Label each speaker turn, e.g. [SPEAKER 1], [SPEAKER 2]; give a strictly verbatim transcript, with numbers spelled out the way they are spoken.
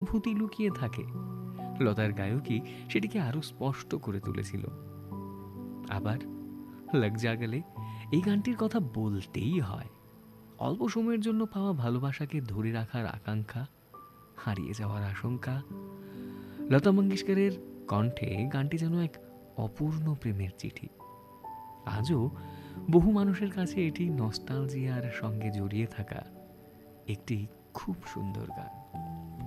[SPEAKER 1] অনুভূতি লুকিয়ে থাকে। লতার গায়কী সেটিকে আরো স্পষ্ট করে তুলেছিল। আবার লাগ যা গেলে এই গানটির কথা বলতেই হয়। অল্প সময়ের জন্য পাওয়া ভালোবাসাকে ধরে রাখার আকাঙ্ক্ষা, হারিয়ে যাওয়ার আশঙ্কা। লতা মঙ্গেশকরের কণ্ঠে গানটি যেন এক অপূর্ণ প্রেমের চিঠি। আজও বহু মানুষের কাছে এটি নস্টালজিয়ার সঙ্গে জড়িয়ে থাকা একটি খুব সুন্দর গান।